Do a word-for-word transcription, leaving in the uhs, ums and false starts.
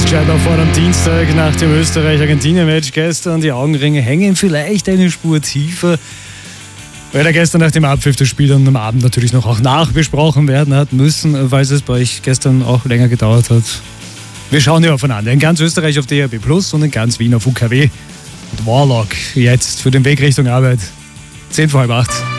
gescheit noch vor am Dienstag nach dem Österreich-Argentinien-Match gestern. Die Augenringe hängen vielleicht eine Spur tiefer, weil er gestern nach dem Abpfiff das Spiel dann am Abend natürlich noch auch nachbesprochen werden hat müssen, weil es bei euch gestern auch länger gedauert hat. Wir schauen hier aufeinander. In ganz Österreich auf D A B plus und in ganz Wien auf U K W. Und Warlock jetzt für den Weg Richtung Arbeit. zehn vor halb acht.